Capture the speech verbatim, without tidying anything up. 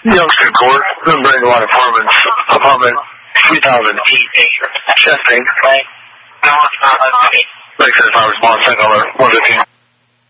Youngster Court, Bring Line Apartments, apartment three thousand eight, testing. Lakeside Fire Response, Sentinel one fifteen.